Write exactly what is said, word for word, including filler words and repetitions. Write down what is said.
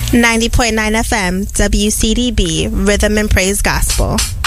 ninety point nine F M, W C D B, Rhythm and Praise Gospel.